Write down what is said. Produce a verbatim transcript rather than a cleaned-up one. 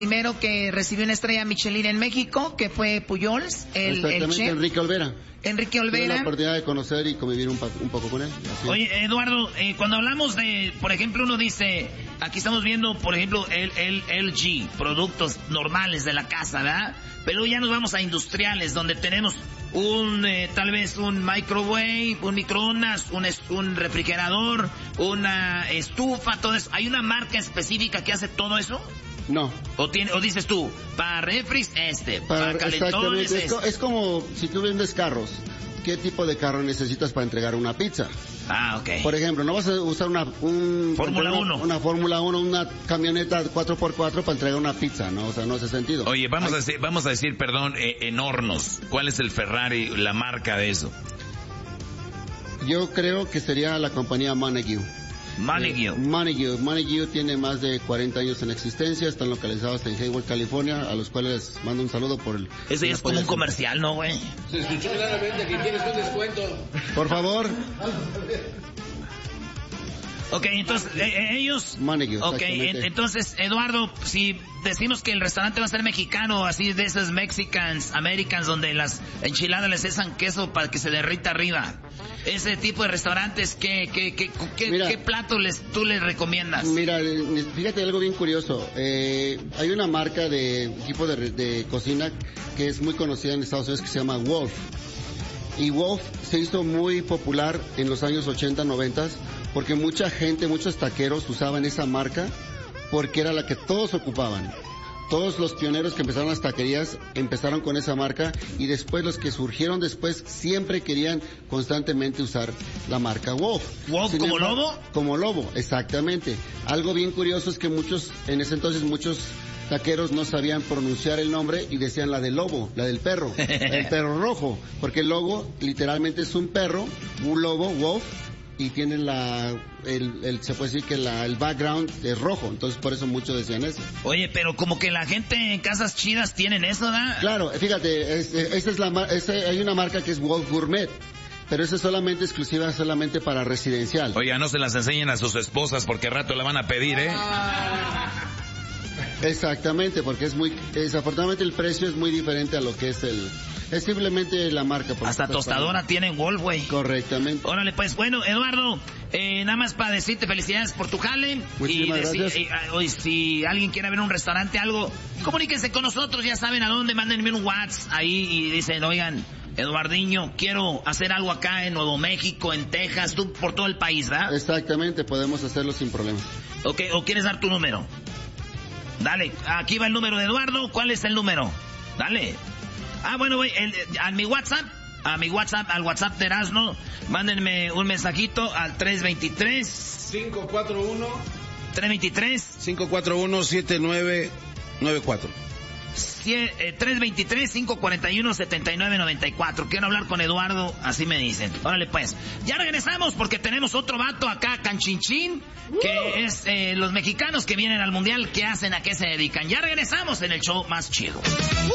primero que recibió una estrella Michelin en México, que fue Pujols, el, Exactamente, el chef. Enrique Olvera. Enrique Tuve Olvera. la oportunidad de conocer y convivir un, un poco con él. Así. Oye, Eduardo, eh, cuando hablamos de, por ejemplo, uno dice, aquí estamos viendo, por ejemplo, el, el L G, productos normales de la casa, ¿verdad? Pero ya nos vamos a industriales, donde tenemos un, eh, tal vez un microwave, un microondas, un, un refrigerador, una estufa, todo eso. ¿Hay una marca específica que hace todo eso? No. O, tiene, o dices tú, para refris este, para, para calentones es, este. co- es como si tú vendes carros. ¿Qué tipo de carro necesitas para entregar una pizza? Ah, ok. Por ejemplo, no vas a usar una un, Fórmula uno. Una, una Fórmula uno, una camioneta cuatro por cuatro para entregar una pizza, ¿no? O sea, no hace sentido. Oye, vamos Hay- a decir, vamos a decir, perdón, eh, en hornos. ¿Cuál es el Ferrari, la marca de eso? Yo creo que sería la compañía Montague. Montague. Eh, Montague. Montague tiene más de cuarenta años en existencia, están localizados en Hayward, California, a los cuales mando un saludo por el... Ese ya es como un comercial, ¿no, güey? Se escuchó claramente que tienes un descuento. Por favor. Ok, entonces, eh, eh, ellos... Montague, Ok, exactamente. en- entonces, Eduardo, si decimos que el restaurante va a ser mexicano, así de esos Mexicans, Americans, donde las enchiladas les echan queso para que se derrita arriba. Ese tipo de restaurantes, ¿qué, qué, qué, qué, Mira. qué plato les, tú les recomiendas? Mira, eh, fíjate algo bien curioso. Eh, hay una marca de equipo de, re- de cocina que es muy conocida en Estados Unidos que se llama Wolf. Y Wolf se hizo muy popular en los años ochenta, noventa, porque mucha gente, muchos taqueros usaban esa marca porque era la que todos ocupaban. Todos los pioneros que empezaron las taquerías empezaron con esa marca y después los que surgieron después siempre querían constantemente usar la marca Wolf. ¿Wolf Sin como embargo, lobo? Como lobo, exactamente. Algo bien curioso es que muchos, en ese entonces muchos taqueros no sabían pronunciar el nombre y decían la del lobo, la del perro, el perro rojo, porque el logo literalmente es un perro, un lobo, Wolf, y tienen la, el, el, se puede decir que la, el background es rojo, entonces por eso muchos decían eso. Oye, pero como que la gente en casas chidas tienen eso, ¿verdad? Claro, fíjate, es, esa es la, mar- esa- hay una marca que es Wolf Gourmet, pero esa es solamente exclusiva, solamente para residencial. Oiga, no se las enseñen a sus esposas porque al rato la van a pedir, ¿eh? Exactamente, porque es muy, desafortunadamente el precio es muy diferente a lo que es el, es simplemente la marca. por Hasta supuesto. tostadora tienen Wolf, güey. Correctamente. Órale, pues, bueno, Eduardo, eh, nada más para decirte felicidades por tu jale. Muchísimas y decir, gracias. eh, ah, oye, si alguien quiere ver un restaurante, algo, comuníquense con nosotros, ya saben a dónde, mándenme un WhatsApp ahí y dicen, oigan, Eduardiño, quiero hacer algo acá en Nuevo México, en Texas, tú por todo el país, ¿verdad? Exactamente, podemos hacerlo sin problemas. Ok, ¿o quieres dar tu número? Dale, aquí va el número de Eduardo, ¿cuál es el número? Dale. Ah, bueno, güey, el- a mi WhatsApp, a mi WhatsApp, al WhatsApp de Erasmo, mándenme un mensajito al tres veintitrés, cinco cuatro uno, tres veintitrés, cinco cuatro uno, siete nueve nueve cuatro. cie- eh, tres veintitrés, cinco cuarenta y uno, setenta y nueve noventa y cuatro. Quiero hablar con Eduardo, así me dicen. Órale pues, ya regresamos porque tenemos otro vato acá, Canchinchín, que es eh, los mexicanos que vienen al mundial, ¿qué hacen? ¿A qué se dedican? Ya regresamos en el show más chido.